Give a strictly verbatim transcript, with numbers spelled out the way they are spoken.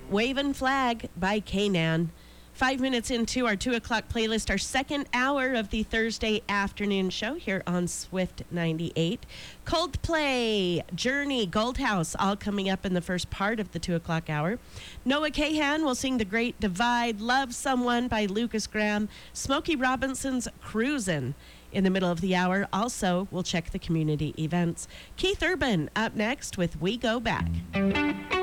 Wavin' Flag by Kanan. Five minutes into our two o'clock playlist, our second hour of the Thursday afternoon show here on Swift ninety-eight. Coldplay, Journey, Goldhouse, all coming up in the first part of the two o'clock hour. Noah Kahan will sing The Great Divide, Love Someone by Lucas Graham, Smokey Robinson's Cruisin'. In the middle of the hour, also, we'll check the community events. Keith Urban up next with We Go Back.